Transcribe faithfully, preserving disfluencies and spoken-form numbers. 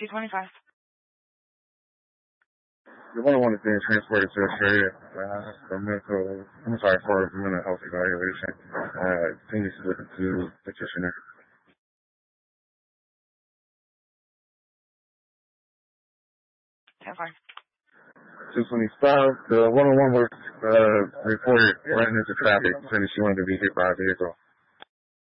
two twenty-five. The one one is being transported to Australia uh, for mental, I'm sorry, for mental health evaluation. Uh, continues to look into petitioner. ten four. two twenty-five, the one oh one was uh, reported running into traffic, saying she wanted to be hit by a vehicle.